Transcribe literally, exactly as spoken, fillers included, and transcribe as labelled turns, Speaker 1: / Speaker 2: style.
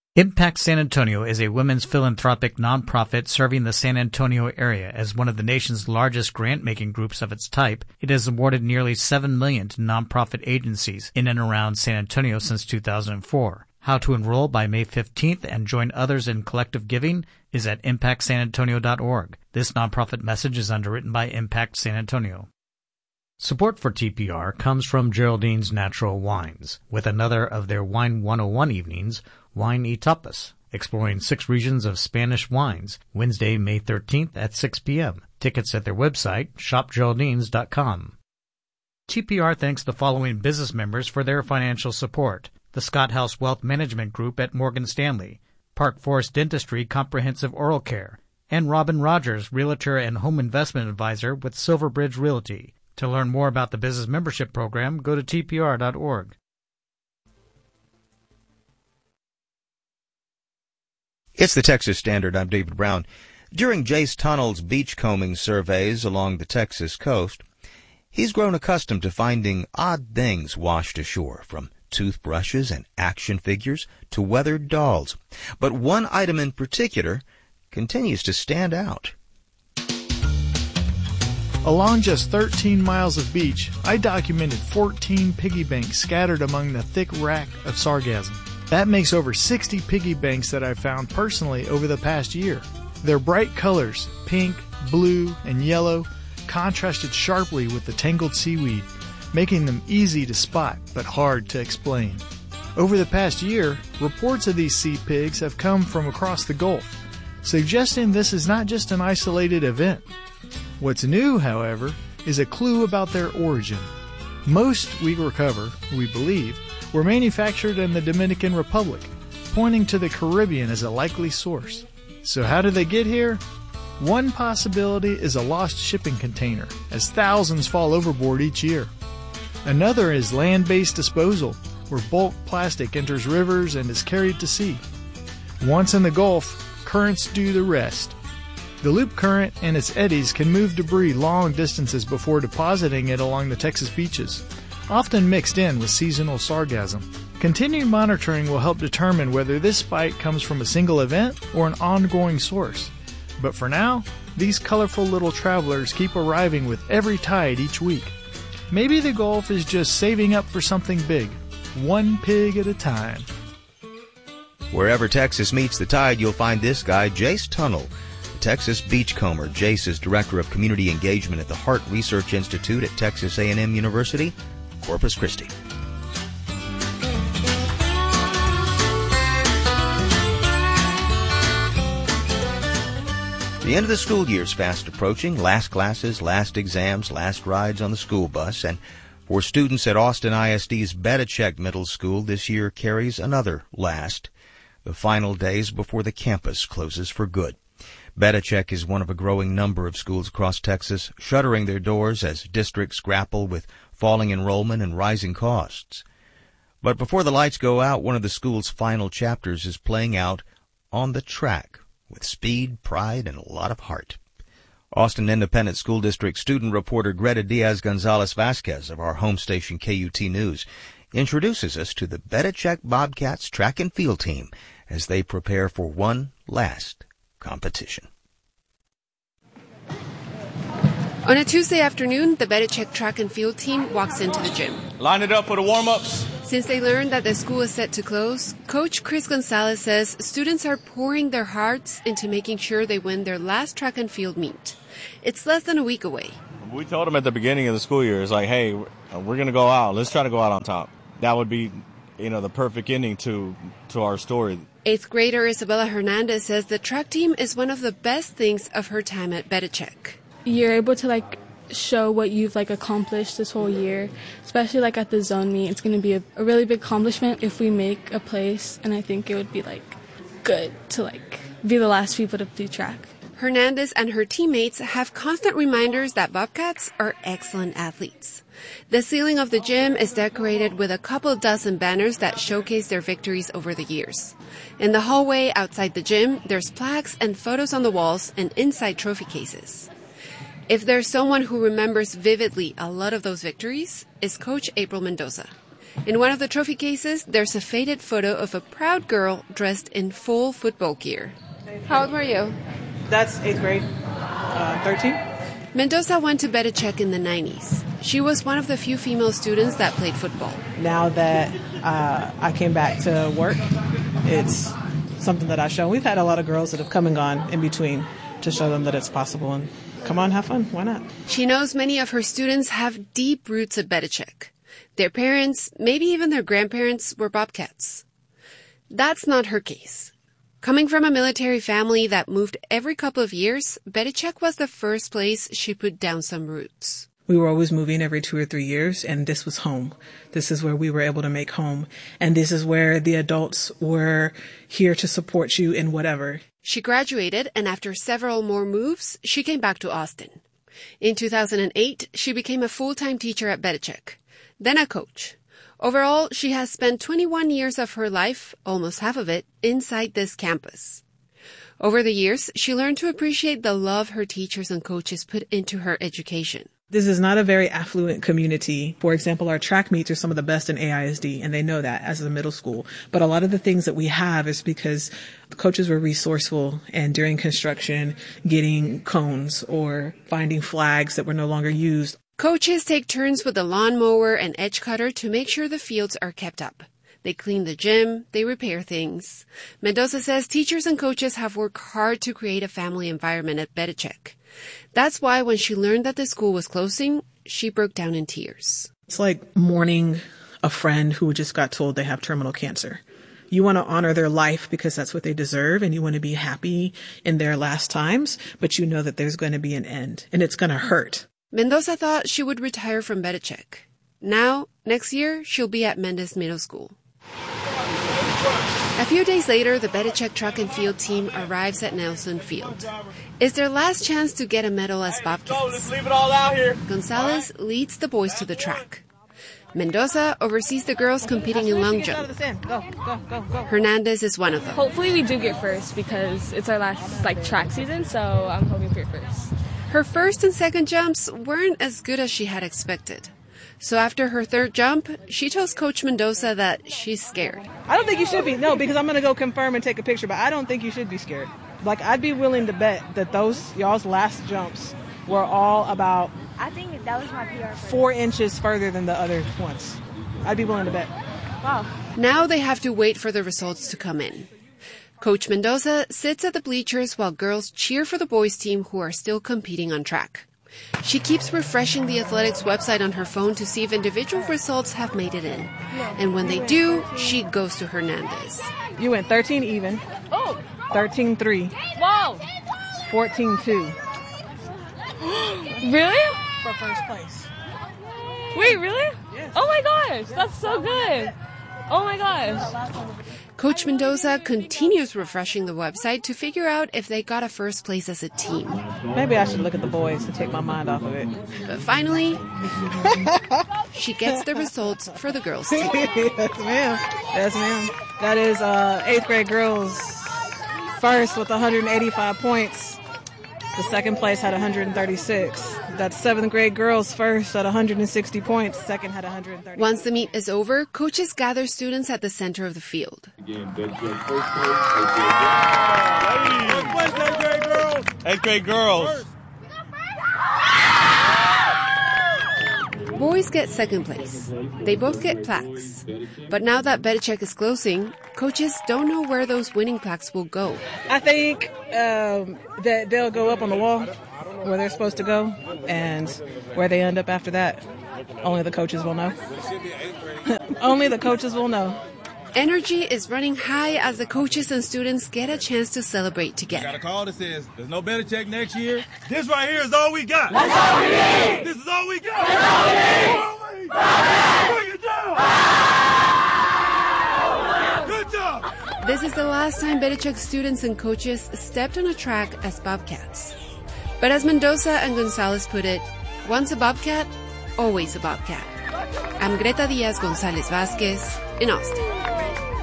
Speaker 1: Impact San Antonio is a women's philanthropic nonprofit serving the San Antonio area. As one of the nation's largest grant-making groups of its type, it has awarded nearly seven million dollars to nonprofit agencies in and around San Antonio since two thousand four. How to enroll by May fifteenth and join others in collective giving is at impact san antonio dot org. This nonprofit message is underwritten by Impact San Antonio. Support for T P R comes from Geraldine's Natural Wines, with another of their Wine one oh one evenings, Wine y Tapas, exploring six regions of Spanish wines, Wednesday, May thirteenth at six p.m. Tickets at their website, shop geraldines dot com. T P R thanks the following business members for their financial support: the Scott House Wealth Management Group at Morgan Stanley, Park Forest Dentistry Comprehensive Oral Care, and Robin Rogers, Realtor and Home Investment Advisor with Silverbridge Realty. To learn more about the business membership program, go to T P R dot org.
Speaker 2: It's the Texas Standard. I'm David Brown. During Jace Tunnel's beachcombing surveys along the Texas coast, he's grown accustomed to finding odd things washed ashore, from toothbrushes and action figures to weathered dolls. But one item in particular continues to stand out.
Speaker 3: Along just thirteen miles of beach, I documented fourteen piggy banks scattered among the thick rack of sargassum. That makes over sixty piggy banks that I've found personally over the past year. Their bright colors, pink, blue, and yellow, contrasted sharply with the tangled seaweed, making them easy to spot but hard to explain. Over the past year, reports of these sea pigs have come from across the Gulf, suggesting this is not just an isolated event. What's new, however, is a clue about their origin. Most we recover, we believe, were manufactured in the Dominican Republic, pointing to the Caribbean as a likely source. So how did they get here? One possibility is a lost shipping container, as thousands fall overboard each year. Another is land-based disposal, where bulk plastic enters rivers and is carried to sea. Once in the Gulf, currents do the rest. The loop current and its eddies can move debris long distances before depositing it along the Texas beaches, often mixed in with seasonal sargassum. Continued monitoring will help determine whether this spike comes from a single event or an ongoing source. But for now, these colorful little travelers keep arriving with every tide each week. Maybe the Gulf is just saving up for something big, one pig at a time.
Speaker 2: Wherever Texas meets the tide, you'll find this guy, Jace Tunnel, the Texas beachcomber. Jace is Director of Community Engagement at the Hart Research Institute at Texas A and M University, Corpus Christi. The end of the school year is fast approaching. Last classes, last exams, last rides on the school bus. And for students at Austin I S D's Bedichek Middle School, this year carries another last, the final days before the campus closes for good. Bedichek is one of a growing number of schools across Texas shuttering their doors as districts grapple with falling enrollment and rising costs. But before the lights go out, one of the school's final chapters is playing out on the track with speed, pride, and a lot of heart. Austin Independent School District student reporter Greta Diaz-Gonzalez-Vasquez of our home station K U T News introduces us to the Bedichek Bobcats track and field team as they prepare for one last competition.
Speaker 4: On a Tuesday afternoon, the Bedichek track and field team walks into the gym.
Speaker 5: Line it up for the warm-ups.
Speaker 4: Since they learned that the school is set to close, Coach Chris Gonzalez says students are pouring their hearts into making sure they win their last track and field meet. It's less than a week away.
Speaker 5: We told them at the beginning of the school year, it's like, hey, we're going to go out. Let's try to go out on top. That would be, you know, the perfect ending to, to our story.
Speaker 4: Eighth grader Isabella Hernandez says the track team is one of the best things of her time at Bedichek.
Speaker 6: You're able to, like, show what you've, like, accomplished this whole year, especially, like, at the zone meet. It's going to be a, a really big accomplishment if we make a place, and I think it would be, like, good to, like, be the last people to do track.
Speaker 4: Hernandez and her teammates have constant reminders that Bobcats are excellent athletes. The ceiling of the gym is decorated with a couple dozen banners that showcase their victories over the years. In the hallway outside the gym, there's plaques and photos on the walls and inside trophy cases. If there's someone who remembers vividly a lot of those victories, it's Coach April Mendoza. In one of the trophy cases, there's a faded photo of a proud girl dressed in full football gear. How old were you?
Speaker 7: That's eighth grade, uh, thirteen.
Speaker 4: Mendoza went to Bedichek in the nineties. She was one of the few female students that played football.
Speaker 7: Now that uh, I came back to work, it's something that I show. We've had a lot of girls that have come and gone in between to show them that it's possible. And come on, have fun. Why not?
Speaker 4: She knows many of her students have deep roots at Bedichek. Their parents, maybe even their grandparents, were Bobcats. That's not her case. Coming from a military family that moved every couple of years, Bedichek was the first place she put down some roots.
Speaker 7: We were always moving every two or three years, and this was home. This is where we were able to make home. And this is where the adults were here to support you in whatever.
Speaker 4: She graduated, and after several more moves, she came back to Austin. In two thousand eight, she became a full-time teacher at Bedichek, then a coach. Overall, she has spent twenty-one years of her life, almost half of it, inside this campus. Over the years, she learned to appreciate the love her teachers and coaches put into her education.
Speaker 7: This is not a very affluent community. For example, our track meets are some of the best in A I S D, and they know that as a middle school. But a lot of the things that we have is because the coaches were resourceful, and during construction, getting cones or finding flags that were no longer used.
Speaker 4: Coaches take turns with the lawnmower and edge cutter to make sure the fields are kept up. They clean the gym, they repair things. Mendoza says teachers and coaches have worked hard to create a family environment at Bedichek. That's why when she learned that the school was closing, she broke down in tears.
Speaker 7: It's like mourning a friend who just got told they have terminal cancer. You want to honor their life because that's what they deserve, and you want to be happy in their last times, but you know that there's going to be an end, and it's going to hurt.
Speaker 4: Mendoza thought she would retire from Bedichek. Now, next year, she'll be at Mendez Middle School. A few days later, the Bedichek track and field team arrives at Nelson Field. It's their last chance to get a medal as Bobcats.
Speaker 8: Let's leave it all out here.
Speaker 4: Gonzalez leads the boys to the track. Mendoza oversees the girls competing in long jump. Hernandez is one of them.
Speaker 6: Hopefully we do get first because it's our last like track season, so I'm hoping for first.
Speaker 4: Her first and second jumps weren't as good as she had expected. So after her third jump, she tells Coach Mendoza that she's scared.
Speaker 7: I don't think you should be. No, because I'm going to go confirm and take a picture, but I don't think you should be scared. Like, I'd be willing to bet that those y'all's last jumps were all about
Speaker 9: I think that was my P R.
Speaker 7: four inches further than the other ones. I'd be willing to bet.
Speaker 9: Wow.
Speaker 4: Now they have to wait for the results to come in. Coach Mendoza sits at the bleachers while girls cheer for the boys' team who are still competing on track. She keeps refreshing the athletics website on her phone to see if individual results have made it in. And when they do, she goes to Hernandez.
Speaker 7: You went thirteen even.
Speaker 6: Oh!
Speaker 7: thirteen three.
Speaker 6: Wow!
Speaker 7: fourteen two.
Speaker 6: Really?
Speaker 7: For first place.
Speaker 6: Wait, really?
Speaker 7: Yes.
Speaker 6: Oh my gosh, that's so good. Oh my gosh.
Speaker 4: Coach Mendoza continues refreshing the website to figure out if they got a first place as a team.
Speaker 7: Maybe I should look at the boys to take my mind off of it.
Speaker 4: But finally, she gets the results for the girls' team.
Speaker 7: Yes, ma'am. Yes, ma'am. That is uh, eighth grade girls first with one hundred eighty-five points. The second place had one hundred thirty-six. That's seventh grade girls first at one hundred sixty points. Second had one hundred thirty.
Speaker 4: Once the meet is over, coaches gather students at the center of the field.
Speaker 5: Eighth grade girls.
Speaker 4: Boys get second place. They both get plaques. But now that Bedichek is closing, coaches don't know where those winning plaques will go.
Speaker 7: I think um, that they'll go up on the wall where they're supposed to go, and where they end up after that, only the coaches will know. Only the coaches will know.
Speaker 4: Energy is running high as the coaches and students get a chance to celebrate together.
Speaker 8: Got a call that says there's no Bedichek next year. This right here is all we got. That's all we need. This is all we got. That's all we need. Bring it down. Good job.
Speaker 4: This is the last time Bedichek students and coaches stepped on a track as Bobcats. But as Mendoza and Gonzalez put it, once a Bobcat, always a Bobcat. I'm Greta Diaz Gonzalez Vázquez in Austin.